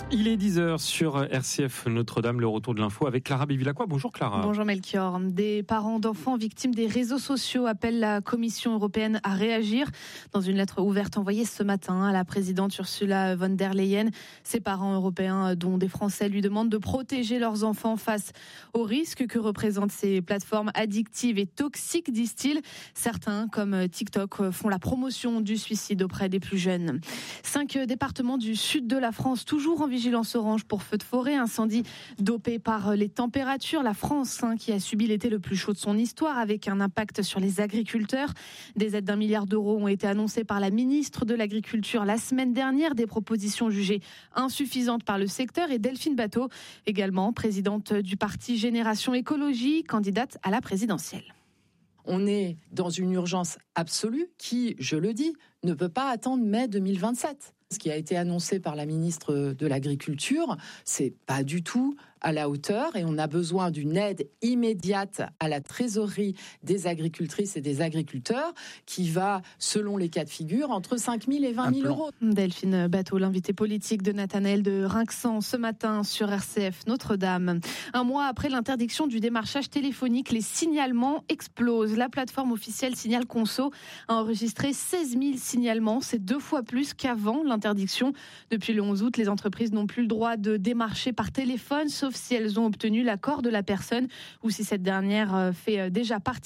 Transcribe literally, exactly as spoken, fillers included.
Il est dix heures sur R C F Notre-Dame, le retour de l'info avec Clara Bévilacqua. Bonjour Clara. Bonjour Melchior. Des parents d'enfants victimes des réseaux sociaux appellent la Commission européenne à réagir. Dans une lettre ouverte envoyée ce matin à la présidente Ursula von der Leyen, ces parents européens, dont des Français, lui demandent de protéger leurs enfants face aux risques que représentent ces plateformes addictives et toxiques, disent-ils. Certains, comme TikTok, font la promotion du suicide auprès des plus jeunes. Cinq départements du sud de la France, toujours en vigilance orange pour feux de forêt, incendie dopé par les températures. La France, hein, qui a subi l'été le plus chaud de son histoire, avec un impact sur les agriculteurs. Des aides d'un milliard d'euros ont été annoncées par la ministre de l'Agriculture la semaine dernière. Des propositions jugées insuffisantes par le secteur. Et Delphine Batho, également présidente du parti Génération Écologie, candidate à la présidentielle. On est dans une urgence absolue qui, je le dis, ne peut pas attendre mai deux mille vingt-sept. Ce qui a été annoncé par la ministre de l'Agriculture, c'est pas du tout à la hauteur et on a besoin d'une aide immédiate à la trésorerie des agricultrices et des agriculteurs qui va, selon les cas de figure, entre cinq mille et vingt mille euros. Delphine Batho, l'invité politique de Nathanaël de Rinxan ce matin sur R C F Notre-Dame. Un mois après l'interdiction du démarchage téléphonique, les signalements explosent. La plateforme officielle Signal Conso a enregistré seize mille signalements. C'est deux fois plus qu'avant l'interdiction. Depuis le onze août, les entreprises n'ont plus le droit de démarcher par téléphone, sauf si elles ont obtenu l'accord de la personne ou si cette dernière fait déjà partie